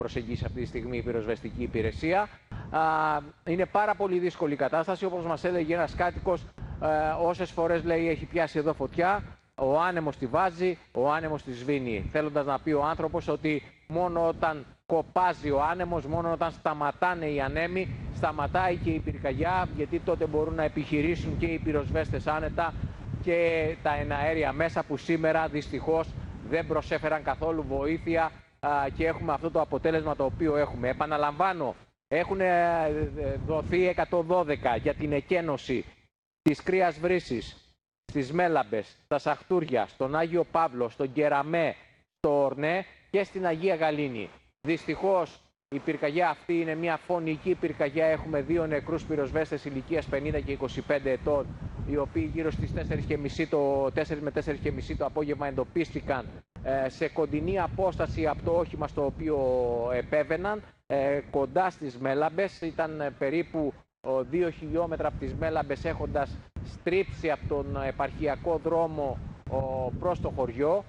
προσεγγίσει αυτή τη στιγμή η πυροσβεστική υπηρεσία. Είναι πάρα πολύ δύσκολη η κατάσταση. Όπως μας έλεγε ένας κάτοικος, όσες φορές λέει έχει πιάσει εδώ φωτιά, ο άνεμος τη βάζει, ο άνεμος τη σβήνει. Θέλοντας να πει ο άνθρωπος ότι μόνο όταν κοπάζει ο άνεμος, μόνο όταν σταματάνε οι ανέμοι, σταματάει και η πυρκαγιά, γιατί τότε μπορούν να επιχειρήσουν και οι πυροσβέστες άνετα και τα εναέρια μέσα, που σήμερα δυστυχώς δεν προσέφεραν καθόλου βοήθεια και έχουμε αυτό το αποτέλεσμα το οποίο έχουμε. Επαναλαμβάνω, έχουν δοθεί 112 για την εκένωση της Κρύας Βρύσης, στις Μέλαμπες, στα Σαχτούρια, στον Άγιο Παύλο, στον Κεραμέ, στο Ορνέ και στην Αγία Γαλήνη. Δυστυχώς η πυρκαγιά αυτή είναι μια φωνική πυρκαγιά. Έχουμε 2 νεκρούς πυροσβέστες ηλικίας 50 και 25 ετών, οι οποίοι γύρω στις 4 με 4.30 το απόγευμα εντοπίστηκαν σε κοντινή απόσταση από το όχημα στο οποίο επέβαιναν, κοντά στις Μέλαμπες. Ήταν περίπου 2 χιλιόμετρα από τις Μέλαμπες, έχοντας στρίψει από τον επαρχιακό δρόμο προς το χωριό.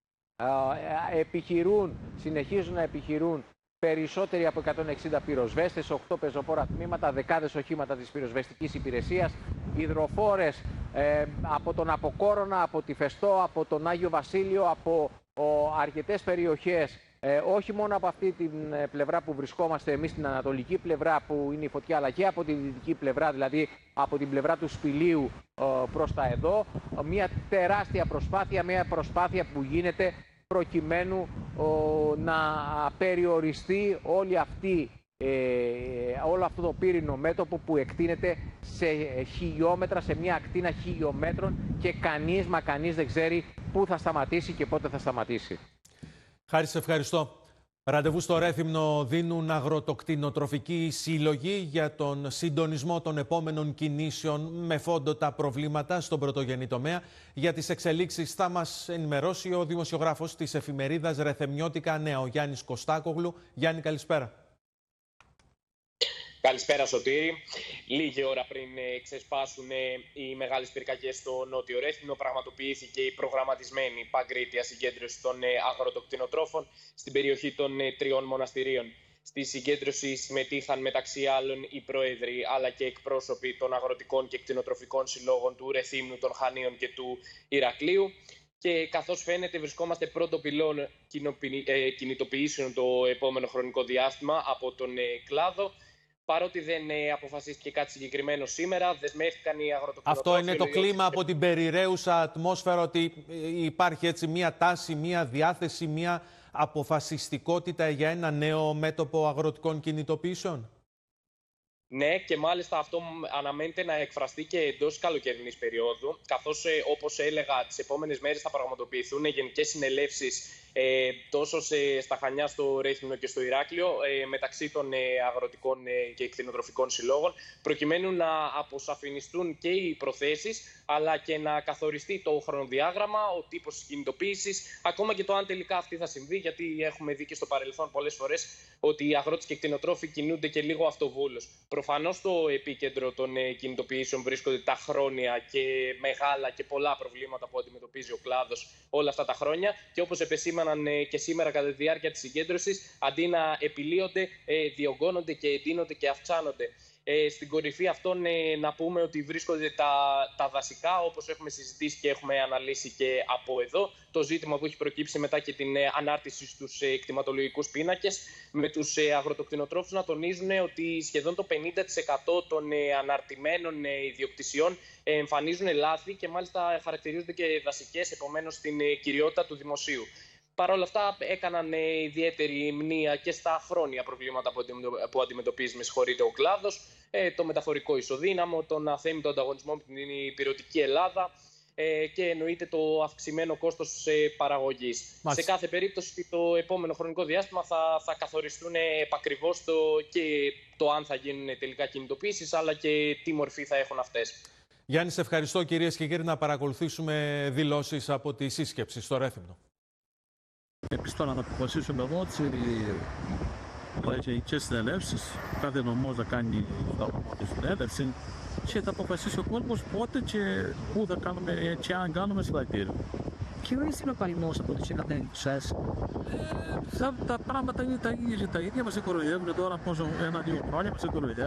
Συνεχίζουν να επιχειρούν περισσότεροι από 160 πυροσβέστες, 8 πεζοπόρα τμήματα, δεκάδες οχήματα της πυροσβεστικής υπηρεσίας, υδροφόρες από τον Αποκόρονα, από τη Φεστό, από τον Άγιο Βασίλειο, από αρκετές περιοχές, όχι μόνο από αυτή την πλευρά που βρισκόμαστε εμείς, την ανατολική πλευρά που είναι η φωτιά, αλλά και από τη δυτική πλευρά, δηλαδή από την πλευρά του Σπηλίου προς τα εδώ. Μια τεράστια προσπάθεια, μια προσπάθεια που γίνεται προκειμένου να περιοριστεί όλο αυτό το πύρινο μέτωπο που εκτείνεται σε χιλιόμετρα, σε μια ακτίνα χιλιόμετρων, και κανείς δεν ξέρει πού θα σταματήσει και πότε θα σταματήσει. Χάρη, σε ευχαριστώ. Ραντεβού στο Ρέθυμνο δίνουν αγροτοκτηνοτροφικοί σύλλογοι για τον συντονισμό των επόμενων κινήσεων με φόντο τα προβλήματα στον πρωτογενή τομέα. Για τις εξελίξεις θα μας ενημερώσει ο δημοσιογράφος της εφημερίδας Ρεθεμνιώτικα Νέα, ο Γιάννης Κωστάκογλου. Γιάννη, καλησπέρα. Καλησπέρα, Σωτήρη. Λίγη ώρα πριν ξεσπάσουν οι μεγάλες πυρκαγιές στο Νότιο Ρέθυμνο, πραγματοποιήθηκε η προγραμματισμένη παγκρίτια συγκέντρωση των αγροτοκτηνοτρόφων στην περιοχή των 3 μοναστηρίων. Στη συγκέντρωση συμμετείχαν μεταξύ άλλων οι πρόεδροι αλλά και εκπρόσωποι των αγροτικών και κτηνοτροφικών συλλόγων του Ρεθύμνου, των Χανίων και του Ηρακλείου. Και καθώς φαίνεται, βρισκόμαστε πρώτο πυλών κινητοποιήσεων το επόμενο χρονικό διάστημα από τον κλάδο. Παρότι δεν αποφασίστηκε κάτι συγκεκριμένο σήμερα, δεσμεύτηκαν οι αγροτοκτηνοτρόφοι. Αυτό είναι το κλίμα από την περιραίουσα ατμόσφαιρα, ότι υπάρχει έτσι μία τάση, μία διάθεση, μία αποφασιστικότητα για ένα νέο μέτωπο αγροτικών κινητοποιήσεων. Ναι, και μάλιστα αυτό αναμένεται να εκφραστεί και εντός καλοκαιρινής περίοδου, καθώς όπως έλεγα, τις επόμενες μέρες θα πραγματοποιηθούν γενικές συνελεύσεις τόσο στα Χανιά, στο Ρέθυμνο και στο Ηράκλειο, μεταξύ των αγροτικών και κτηνοτροφικών συλλόγων, προκειμένου να αποσαφινιστούν και οι προθέσεις, αλλά και να καθοριστεί το χρονοδιάγραμμα, ο τύπος της κινητοποίησης, ακόμα και το αν τελικά αυτή θα συμβεί, γιατί έχουμε δει και στο παρελθόν πολλές φορές ότι οι αγρότες και κτηνοτρόφοι κινούνται και λίγο αυτοβούλως. Προφανώς στο επίκεντρο των κινητοποιήσεων βρίσκονται τα χρόνια και μεγάλα και πολλά προβλήματα που αντιμετωπίζει ο κλάδος όλα αυτά τα χρόνια, και όπως επεσήμαναν και σήμερα κατά τη διάρκεια της συγκέντρωσης, αντί να επιλύονται, διωγγώνονται και εντείνονται και αυξάνονται. Στην κορυφή αυτών να πούμε ότι βρίσκονται τα δασικά, όπως έχουμε συζητήσει και έχουμε αναλύσει και από εδώ. Το ζήτημα που έχει προκύψει μετά και την ανάρτηση στους κτηματολογικούς πίνακες, με τους αγροτοκτηνοτρόφους να τονίζουν ότι σχεδόν το 50% των αναρτημένων ιδιοκτησιών εμφανίζουν λάθη και μάλιστα χαρακτηρίζονται και δασικές, επομένως στην κυριότητα του δημοσίου. Παρ' όλα αυτά, έκαναν ιδιαίτερη μνήα και στα χρόνια προβλήματα που αντιμετωπίζει ο κλάδος, το μεταφορικό ισοδύναμο, τον αθέμητο ανταγωνισμό με την υπηρετική Ελλάδα και εννοείται το αυξημένο κόστος παραγωγής. Σε κάθε περίπτωση, το επόμενο χρονικό διάστημα θα καθοριστούν επακριβώς και το αν θα γίνουν τελικά κινητοποίησεις, αλλά και τι μορφή θα έχουν αυτές. Γιάννη, σε ευχαριστώ, κυρίες και κύριοι, να παρακολουθήσουμε δηλώσεις από τη σύσκεψη στο Ρέθυμνο. Επίσης τώρα να αποφασίσουμε εδώ τις συνελεύσεις, κάθε νομός θα κάνει τη συνέλευση και θα αποφασίσει ο κόσμος πότε και πού θα κάνουμε και αν κάνουμε συλλαλητήριο. Ποιος είναι ο παλμός από τις 100 σας? Τα πράγματα είναι τα ίδια. Μας κοροϊδεύουν τώρα πόσο 1-2 χρόνια, μας κοροϊδεύουν.